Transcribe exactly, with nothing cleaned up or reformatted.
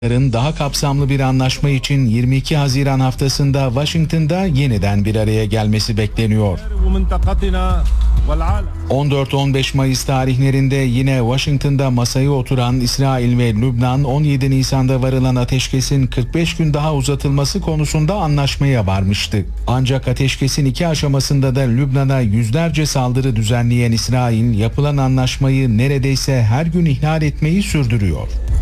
Daha kapsamlı bir anlaşma için yirmi iki Haziran haftasında Washington'da yeniden bir araya gelmesi bekleniyor. on dört on beş Mayıs tarihlerinde yine Washington'da masaya oturan İsrail ve Lübnan, on yedi Nisan'da varılan ateşkesin kırk beş gün daha uzatılması konusunda anlaşmaya varmıştı. Ancak ateşkesin iki aşamasında da Lübnan'a yüzlerce saldırı düzenleyen İsrail, yapılan anlaşmayı neredeyse her gün ihlal etmeyi sürdürüyor.